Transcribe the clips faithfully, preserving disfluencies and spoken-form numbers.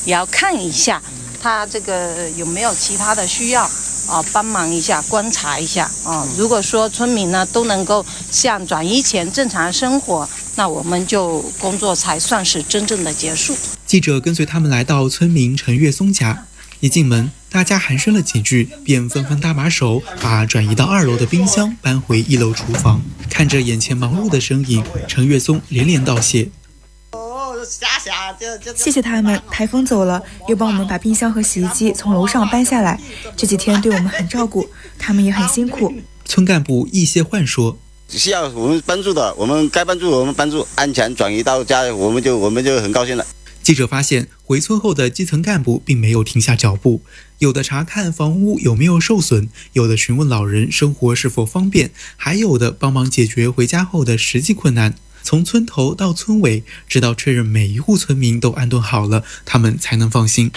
也要看一下他这个有没有其他的需要啊，帮忙一下，观察一下啊。如果说村民呢都能够像转移前正常生活，那我们就工作才算是真正的结束。 记者跟随他们来到村民陈月松家，一进门，大家寒暄了几句，便纷纷搭把手，把转移到二楼的冰箱搬回一楼厨房。看着眼前忙碌的身影，陈月松连连道谢。 谢谢他们，台风走了，又帮我们把冰箱和洗衣机从楼上搬下来，这几天对我们很照顾，他们也很辛苦。 村干部易谢焕说， 需要我们帮助的，我们该帮助我们帮助，安全转移到家，我们就我们就很高兴了。 记者发现，回村后的基层干部并没有停下脚步，有的查看房屋有没有受损，有的询问老人生活是否方便，还有的帮忙解决回家后的实际困难。从村头到村尾，直到确认每一户村民都安顿好了，他们才能放心。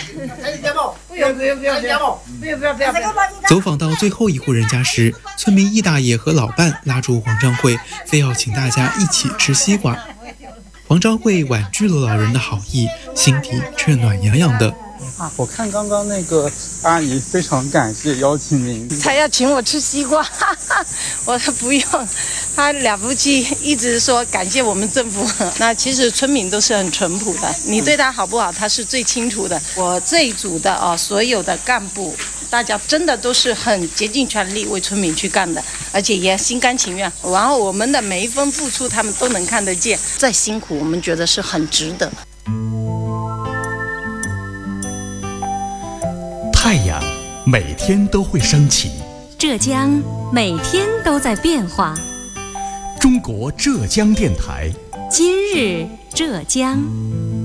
走访到最后一户人家时，村民易大爷和老伴拉住黄章慧，非要请大家一起吃西瓜。黄章慧婉拒了老人的好意，心底却暖洋洋的。 我看刚刚那个阿姨非常感谢邀请您， 他要请我吃西瓜，哈哈，我说不用，他了不起，一直说感谢我们政府。那其实村民都是很淳朴的，你对他好不好，他是最清楚的。我这一组的啊，所有的干部，大家真的都是很竭尽全力为村民去干的，而且也心甘情愿。然后我们的每一分付出，他们都能看得见，再辛苦，我们觉得是很值得。 太阳每天都会升起， 浙江每天都在变化。 中国浙江电台， 今日浙江。